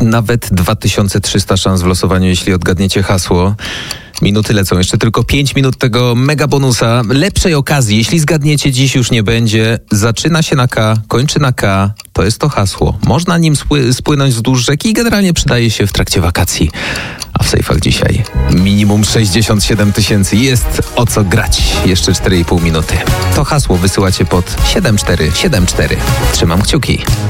Nawet 2300 szans w losowaniu, jeśli odgadniecie hasło. Minuty lecą, jeszcze tylko 5 minut tego mega bonusa. Lepszej okazji, jeśli zgadniecie, dziś już nie będzie. Zaczyna się na K, kończy na K. To jest to hasło. Można nim spłynąć wzdłuż rzeki i generalnie przydaje się w trakcie wakacji. A w sejfach dzisiaj minimum 67 000. Jest o co grać. Jeszcze 4,5 minuty. To hasło wysyłacie pod 7474. Trzymam kciuki.